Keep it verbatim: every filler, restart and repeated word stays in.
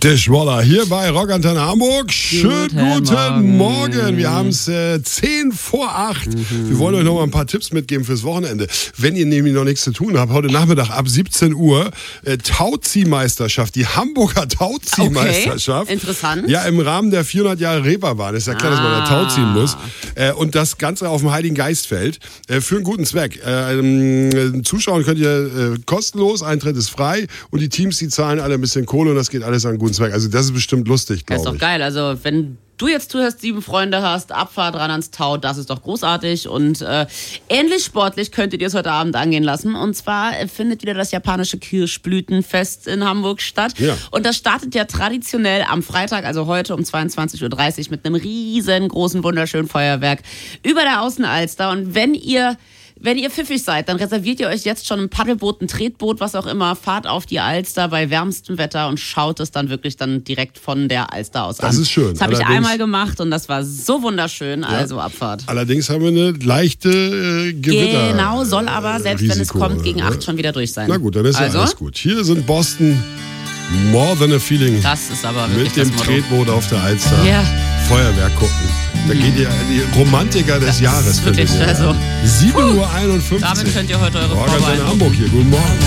Der Schwoller hier bei Rockantenne Hamburg. Schönen guten, guten Morgen. Morgen. Wir haben es äh, zehn vor acht. Mhm. Wir wollen euch noch mal ein paar Tipps mitgeben fürs Wochenende. Wenn ihr nämlich noch nichts zu tun habt, heute Nachmittag ab siebzehn Uhr äh, Tauziehmeisterschaft, die Hamburger Tauziehmeisterschaft. Okay. Interessant. Ja, im Rahmen der vierhundert Jahre Reeperbahn. Ist ja klar, ah. dass man da Tau ziehen muss. Äh, und das Ganze auf dem Heiligen Geistfeld äh, für einen guten Zweck. Äh, ähm, zuschauen könnt ihr äh, kostenlos, Eintritt ist frei und die Teams, die zahlen alle ein bisschen Kohle und das geht alles an einen guten Zweck. Also das ist bestimmt lustig, glaube ich. Das ist doch geil. Also wenn du jetzt zuhörst, sieben Freunde hast, Abfahrt ran ans Tau, das ist doch großartig. Und äh, ähnlich sportlich könntet ihr es heute Abend angehen lassen. Und zwar äh, findet wieder das japanische Kirschblütenfest in Hamburg statt. Ja. Und das startet ja traditionell am Freitag, also heute um zweiundzwanzig Uhr dreißig mit einem riesengroßen, wunderschönen Feuerwerk über der Außenalster. Und wenn ihr Wenn ihr pfiffig seid, dann reserviert ihr euch jetzt schon ein Paddelboot, ein Tretboot, was auch immer, fahrt auf die Alster bei wärmstem Wetter und schaut es dann wirklich dann direkt von der Alster aus an. Das ist schön. Das habe ich einmal gemacht und das war so wunderschön, ja. Also Abfahrt. Allerdings haben wir eine leichte äh, Gewitter. Genau, soll aber, selbst Risiko, wenn es kommt, gegen acht schon wieder durch sein. Na gut, dann ist also? ja alles gut. Hier sind Boston, More Than a Feeling. Das ist aber wirklich mit dem das Tretboot auf der Alster. Ja. Feuerwerk gucken. Da geht ihr die Romantiker des das Jahres. Ist wirklich also sieben Uhr einundfünfzig. Damit könnt ihr heute eure Rockantenne Hamburg hier. Guten Morgen.